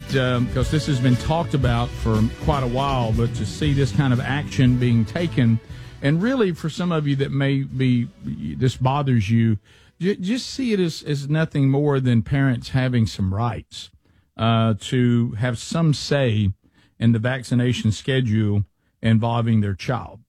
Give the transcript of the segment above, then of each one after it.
because this has been talked about for quite a while, but to see this kind of action being taken, and really for some of you that may be, this bothers you, just see it as nothing more than parents having some rights to have some say in the vaccination schedule involving their child.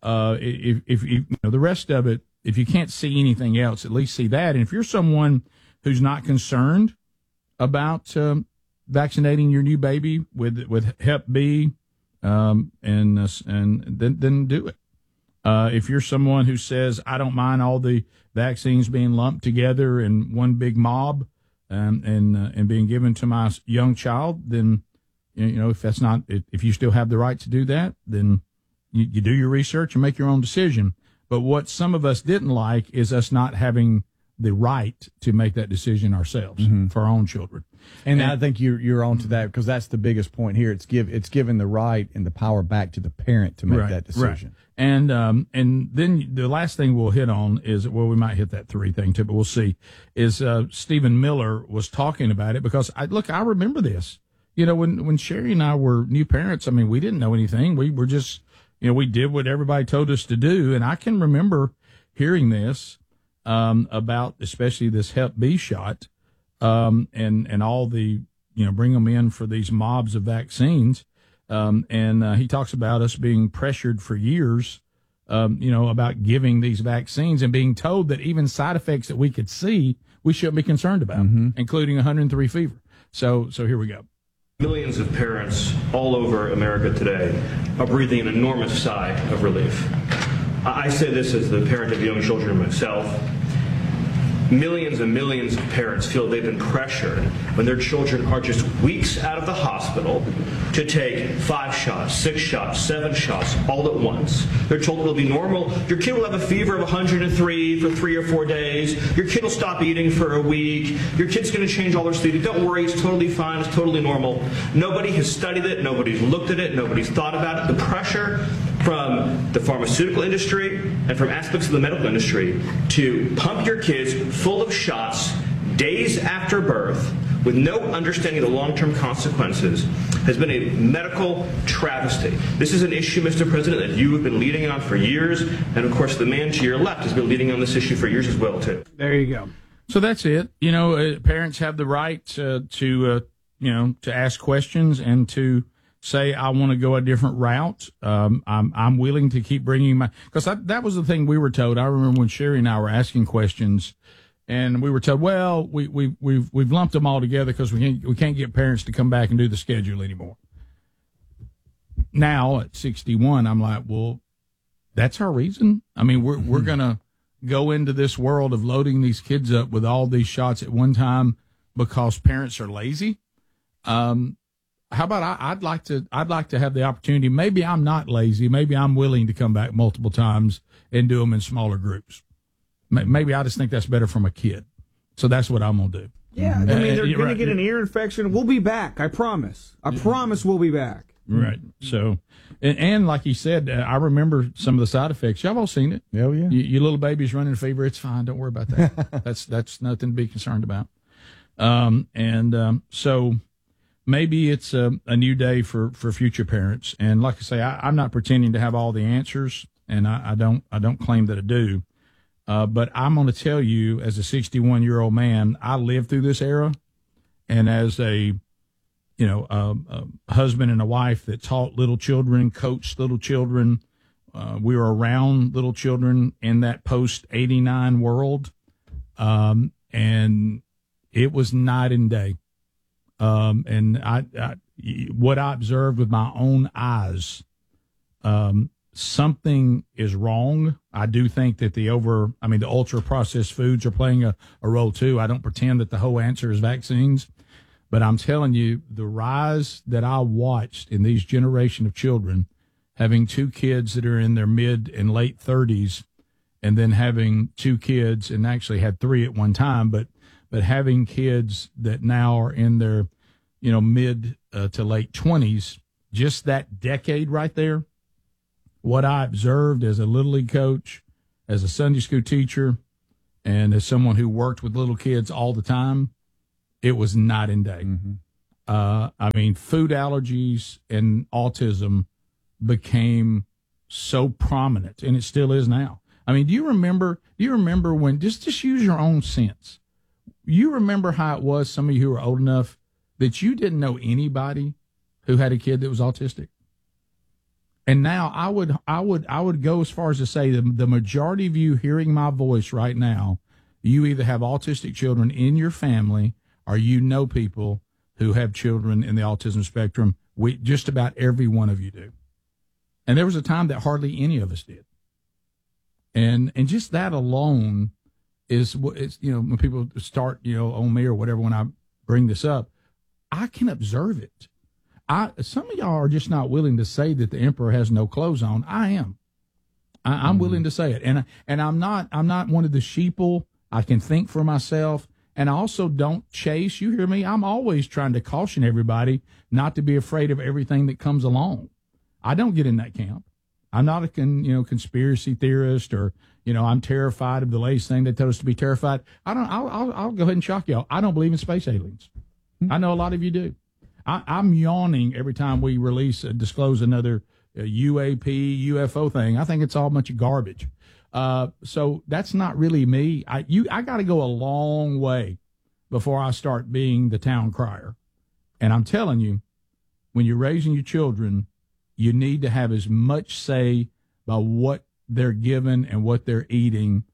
If you know the rest of it, if you can't see anything else, at least see that. And if you're someone who's not concerned about vaccinating your new baby with Hep B, and then do it. If you're someone who says, I don't mind all the vaccines being lumped together in one big mob and being given to my young child, then, if you still have the right to do that, then you do your research and make your own decision. But what some of us didn't like is us not having the right to make that decision ourselves for our own children. And I think you're on to that, because that's the biggest point here. It's given the right and the power back to the parent to make that decision. Right. And then the last thing we'll hit on is, well, we might hit that 3 thing too, but we'll see, is Stephen Miller was talking about it, because I remember this. When Sherry and I were new parents, I mean, we didn't know anything. We were just, we did what everybody told us to do. And I can remember hearing this about especially this Hep B shot, and all the, bring them in for these mobs of vaccines. And he talks about us being pressured for years, about giving these vaccines and being told that even side effects that we could see, we shouldn't be concerned about, including 103 fever. So here we go. Millions of parents all over America today are breathing an enormous sigh of relief. I say this as the parent of young children myself. Millions and millions of parents feel they've been pressured when their children are just weeks out of the hospital to take 5 shots, 6 shots, 7 shots all at once. Their children will be normal. Your kid will have a fever of 103 for 3 or 4 days. Your kid will stop eating for a week. Your kid's going to change all their sleep. Don't worry, it's totally fine. It's totally normal. Nobody has studied it. Nobody's looked at it. Nobody's thought about it. The pressure from the pharmaceutical industry and from aspects of the medical industry to pump your kids full of shots days after birth with no understanding of the long-term consequences has been a medical travesty. This is an issue, Mr. President, that you have been leading on for years, and of course the man to your left has been leading on this issue for years as well, too. There you go. So that's it. Parents have the right to ask questions and to say, I want to go a different route. I'm willing to keep bringing because that was the thing we were told. I remember when Sherry and I were asking questions, and we were told, well, we've lumped them all together because we can't get parents to come back and do the schedule anymore. Now at 61, I'm like, well, that's our reason. I mean, we're gonna go into this world of loading these kids up with all these shots at one time because parents are lazy. How about I'd like to have the opportunity. Maybe I'm not lazy. Maybe I'm willing to come back multiple times and do them in smaller groups. Maybe I just think that's better for my kid. So that's what I'm going to do. Yeah, I mean, they're going to get an ear infection. We'll be back. I promise. I promise we'll be back. Right. So, and like you said, I remember some of the side effects. Y'all all seen it. Oh, yeah. Your little baby's running a fever. It's fine. Don't worry about that. That's nothing to be concerned about. So maybe it's a new day for future parents. And like I say, I'm not pretending to have all the answers, and I don't claim that I do. But I'm going to tell you, as a 61-year-old man, I lived through this era, and as a husband and a wife that taught little children, coached little children, we were around little children in that post-'89 world, and it was night and day. And what I observed with my own eyes, something is wrong. I do think that the ultra processed foods are playing a role too. I don't pretend that the whole answer is vaccines, but I'm telling you, the rise that I watched in these generation of children, having 2 kids that are in their mid and late 30s, and then having 2 kids, and actually had 3 at one time, but having kids that now are in their, mid to late 20s, just that decade right there, what I observed as a Little League coach, as a Sunday school teacher, and as someone who worked with little kids all the time, it was night and day. Food allergies and autism became so prominent, and it still is now. I mean, do you remember when, just use your own sense. You remember how it was, some of you who are old enough, that you didn't know anybody who had a kid that was autistic? And now I would go as far as to say the majority of you hearing my voice right now, you either have autistic children in your family or you know people who have children in the autism spectrum. Just about every one of you do. And there was a time that hardly any of us did. And just that alone is what it's, when people start, on me or whatever, when I bring this up, I can observe it. Some of y'all are just not willing to say that the emperor has no clothes on. I am. I'm willing to say it. And I'm not one of the sheeple. I can think for myself. And I also don't chase. You hear me? I'm always trying to caution everybody not to be afraid of everything that comes along. I don't get in that camp. I'm not a conspiracy theorist or, I'm terrified of the latest thing they tell us to be terrified. I'll go ahead and shock y'all. I don't believe in space aliens. I know a lot of you do. I'm yawning every time we disclose another UAP, UFO thing. I think it's all a bunch of garbage. So that's not really me. I got to go a long way before I start being the town crier. And I'm telling you, when you're raising your children, you need to have as much say by what they're given and what they're eating,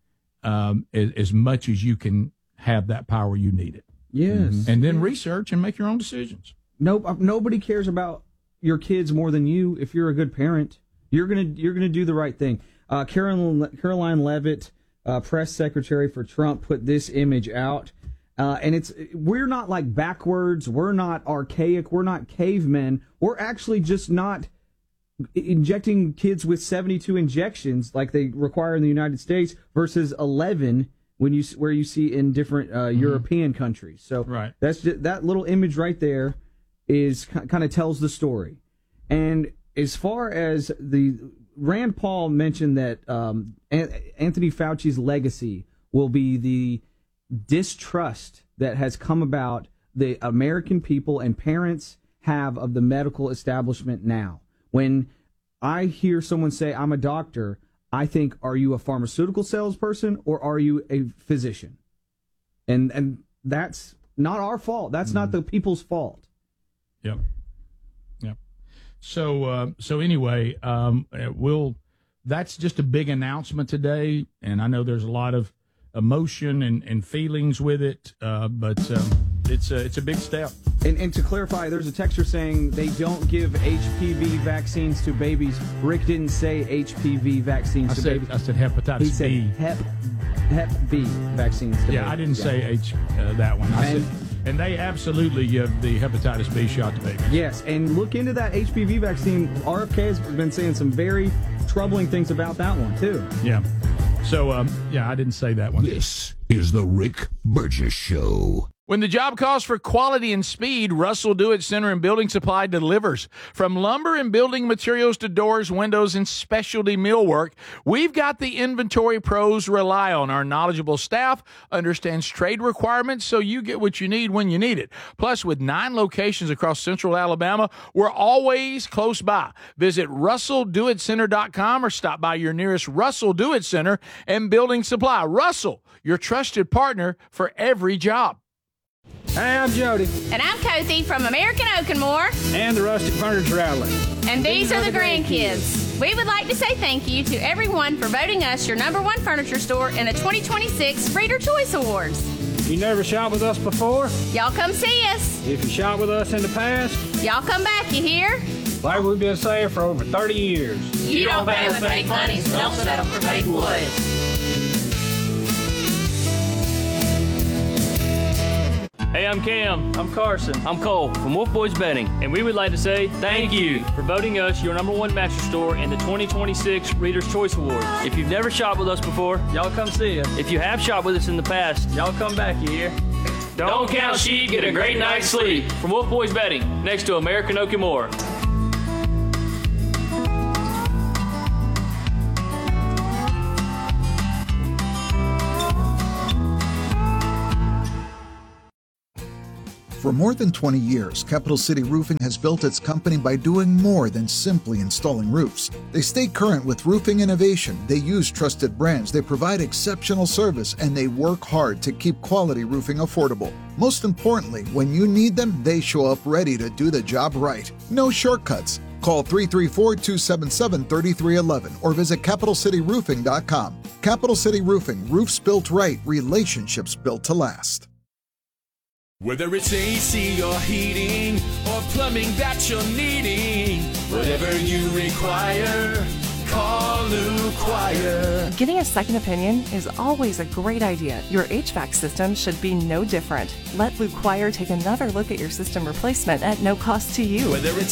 as much as you can have that power. You need it. Yes. And then research and make your own decisions. Nope. Nobody cares about your kids more than you. If you're a good parent, you're gonna do the right thing. Caroline Leavitt, press secretary for Trump, put this image out, and we're not like backwards. We're not archaic. We're not cavemen. We're actually just not injecting kids with 72 injections like they require in the United States versus 11 where you see in different European countries. So right. That's just, that little image right there is kind of tells the story. And as far as Rand Paul mentioned that Anthony Fauci's legacy will be the distrust that has come about the American people and parents have of the medical establishment now. When I hear someone say, I'm a doctor, I think, are you a pharmaceutical salesperson or are you a physician? And that's not our fault. That's not the people's fault. Yep. So anyway, that's just a big announcement today, and I know there's a lot of emotion and feelings with it, but it's a big step. And to clarify, there's a texter saying they don't give HPV vaccines to babies. Rick didn't say HPV vaccines to babies. I said hepatitis B. He said Hep B vaccines to babies. Yeah, I didn't say that one. I said, and they absolutely give the hepatitis B shot to babies. Yes, and look into that HPV vaccine. RFK has been saying some very troubling things about that one, too. Yeah. So, I didn't say that one. This is the Rick Burgess Show. When the job calls for quality and speed, Russell Do-It Center and Building Supply delivers. From lumber and building materials to doors, windows, and specialty millwork, we've got the inventory pros rely on. Our knowledgeable staff understands trade requirements, so you get what you need when you need it. Plus, with 9 locations across central Alabama, we're always close by. Visit RussellDoItCenter.com or stop by your nearest Russell Do-It Center and Building Supply. Russell, your trusted partner for every job. Hey, I'm Jody. And I'm Kathy from American Oak and More. And the Rustic Furniture Outlet. And these are the grandkids. We would like to say thank you to everyone for voting us your #1 furniture store in the 2026 Reader Choice Awards. You never shot with us before? Y'all come see us. If you shot with us in the past? Y'all come back, you hear? Like we've been saying for over 30 years. You don't pay with fake money, so don't settle for fake wood. Hey, I'm Cam. I'm Carson. I'm Cole from Wolf Boys Betting, and we would like to say thank you for voting us your #1 mattress store in the 2026 Reader's Choice Awards. If you've never shopped with us before, y'all come see us. If you have shopped with us in the past, y'all come back, you hear? Don't count sheep, get a great night's sleep. From Wolf Boys Betting, next to American Oak and More. For more than 20 years, Capital City Roofing has built its company by doing more than simply installing roofs. They stay current with roofing innovation, they use trusted brands, they provide exceptional service, and they work hard to keep quality roofing affordable. Most importantly, when you need them, they show up ready to do the job right. No shortcuts. Call 334-277-3311 or visit CapitalCityRoofing.com. Capital City Roofing, roofs built right, relationships built to last. Whether it's AC or heating or plumbing that you're needing, whatever you require, call Lou Choir. Getting a second opinion is always a great idea. Your HVAC system should be no different. Let Lou Choir take another look at your system replacement at no cost to you. Whether it's